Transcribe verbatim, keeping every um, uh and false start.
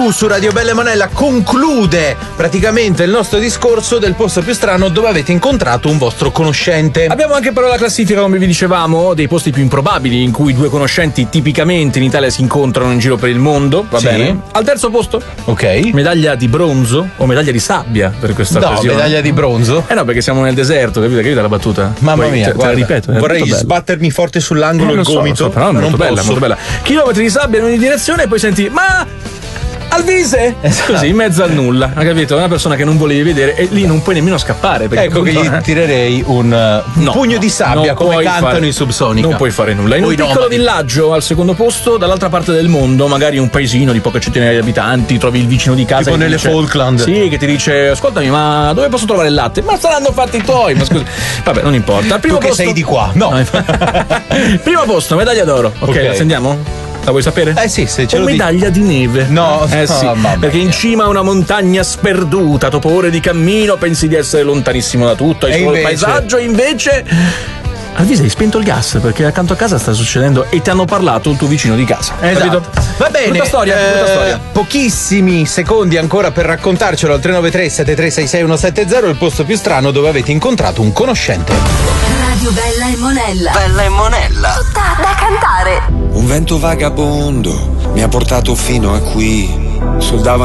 tivù su Radio Bella e Monella conclude praticamente il nostro discorso del posto più strano dove avete incontrato un vostro conoscente. Abbiamo anche però la classifica, come vi dicevamo, dei posti più improbabili in cui due conoscenti tipicamente in Italia si incontrano in giro per il mondo. Va Sì. bene? Al terzo posto, Ok. medaglia di bronzo o medaglia di sabbia per questa No, occasione. medaglia di bronzo. Eh no, perché siamo nel deserto, capite? Capite la battuta? Mamma Poi, mia, te, te guarda, la ripeto. è vorrei molto bella. sbattermi forte sull'angolo Eh, il lo so, gomito, lo so, però è ma molto non bella, posso. molto bella. Chilometri di sabbia in ogni direzione e poi senti, ma Alvise! Esatto. Così, in mezzo al nulla, hai capito? Una persona che non volevi vedere e lì non puoi nemmeno scappare. Perché Ecco che appunto, gli eh, tirerei un, uh, un No, pugno no, di sabbia non come puoi cantano fare- i Subsonica. Non puoi fare nulla. In Poi un no, piccolo ma- villaggio al secondo posto, dall'altra parte del mondo, magari un paesino di poche centinaia di abitanti, trovi il vicino di casa. Tipo che ti nelle dice- Falkland. Sì, che ti dice: ascoltami, ma dove posso trovare il latte? Ma saranno fatti i tuoi. Ma scusa. Vabbè, non importa. Al primo Tu che posto... sei di qua. No. No, inf- primo posto, medaglia d'oro. Ok, Ok. la sentiamo? La vuoi sapere? Eh sì, se ce O lo dici. medaglia di neve. No, eh sì, no, mamma perché in mia. cima a una montagna sperduta, dopo ore di cammino, pensi di essere lontanissimo da tutto, hai E solo il invece? paesaggio, e invece. Alvise, hai spento il gas perché accanto a casa sta succedendo e ti hanno parlato il tuo vicino di casa. Esatto. Capito? Va bene. Brutta storia, eh, brutta storia. Pochissimi secondi ancora per raccontarcelo al tre nove tre sette tre sei sei uno sette zero, il posto più strano dove avete incontrato un conoscente. Radio Bella e Monella. Bella e Monella. Tutta da cantare. Un vento vagabondo mi ha portato fino a qui, sul davanti